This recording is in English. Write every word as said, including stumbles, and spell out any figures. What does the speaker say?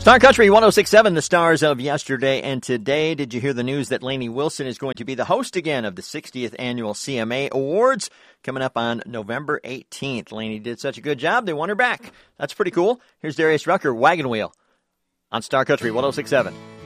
Star Country one oh six point seven, the stars of yesterday and today. Did you hear the news that Lainey Wilson is going to be the host again of the sixtieth Annual C M A Awards coming up on November eighteenth? Lainey did such a good job, they want her back. That's pretty cool. Here's Darius Rucker, Wagon Wheel, on Star Country one oh six point seven.